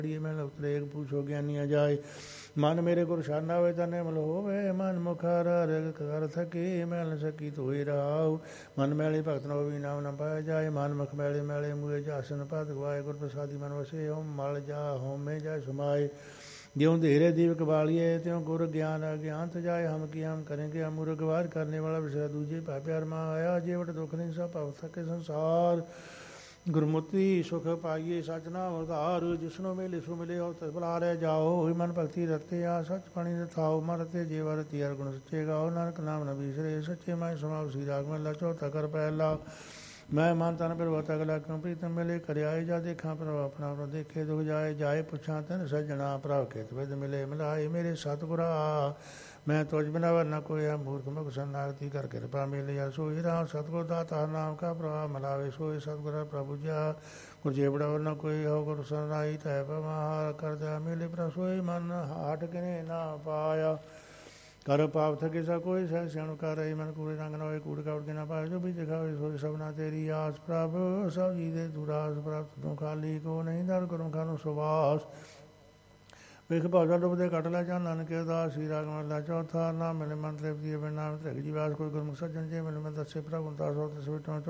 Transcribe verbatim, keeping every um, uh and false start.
ਮੈਂ ਉਤਰੇਕ ਪੁੱਛੋ ਗਿਆਨੀਆਂ ਜਾਏ। ਮਨ ਮੇਰੇ ਗੁਰ ਸ਼ਰਨ ਆਵੇ ਤਾਂ ਨਿਮਲ ਹੋਵੇ। ਮਨ ਮੁਖਾਰ ਰਗ ਕਰ ਥਕੇ ਮੈਲ ਸਕੀ ਧੋਈ ਰਹਾਉ। ਮਨ ਮੈਲੇ ਭਗਤ ਨੋ ਵੀ ਨਾਮ ਨਾ ਪਾਇਆ ਜਾਏ। ਮਨ ਮੁਖ ਮੈਲੇ ਮੈਲੇ ਮੂਏ ਜਾਸਨ ਪਤ ਗਵਾਏ। ਗੁਰ ਪ੍ਰਸਾਦੀ ਮਨ ਵਸੇ ਹੋਮ ਮਲ ਜਾ ਹੋਮੇ ਜਾ ਸਮਾਏ। ज्यों धेरे दीवक बालिए त्यों गुर ज्ञान अज्ञान जाए। हम की हम करेंगे हम मुर्गवार करने वाला विषय दूजे पाप प्यार माँ आया। जेवट दुख नहीं सब भव थके संसार। गुरमुति सुख पाइए सचना उधार। जिसनो मिले सो मिले और तत्पला रह जाओ। ही मन भक्ति रते आ सच पानी थाओ। मन रते जेवा रती हर गुण सच्चे गाओ। नानक नाम न बिसरे सच्चे माए समाव सी राग में लचो तकर पहला। मैं मन तन पर वत अगला क्यों प्रीतम मिले कर आए। जा देखा प्रभ अपना पर देखे दुख जाए। जाए पुछा तन सजना प्रभ खेत विद मिले मिलाए। मेरे सतगुरा मैं तुझ बिना वर न कोई है। मूर्ख मुख सन्नागति कर कृपा मिले। सोई राम सतगुर दाता नाम का प्रभाव मिलावे। सोई सतगुर प्रभु जा गुर जेबड़ा वर न कोई हो। गुरु सनाई तय पमार कर दिया मिले। प्रभ सोई मन हाट किने ना पाया। कर पाप थके सा कोई सह सियाणु कर रही। मन कूड़े रंग न होए कूड़ काउड़ के ना पाए। जो भी दिखावे सोई सबना तेरी आस। प्रभ सब जी दे दुरास प्राप्त तू खाली को नहीं दर करूँ खानु सुबास। ਵੇਖ ਭਾਜਾ ਡੁੱਬਦੇ ਕੱਟ ਲੈ ਜਾਂ ਨਾਨਕ ਅਰਦਾਸ। ਸ੍ਰੀ ਰਾਗ ਮਹਲਾ ਚੌਥਾ। ਨਾ ਮਿਲੇ ਮਨ ਤ੍ਰਿਪਤੀ ਬਿਨ ਨਾਮ ਤ੍ਰਿਗ ਜੀਵਾਸ। ਕੋਈ ਗੁਰਮੁਖ ਸੱਜਣ ਜੇ ਮਿਲੇ ਮੈਂ ਦੱਸੇ ਪ੍ਰਭ ਉਨਤਾਸ ਹੋ ਤਿਸ ਵਿਟੋਂ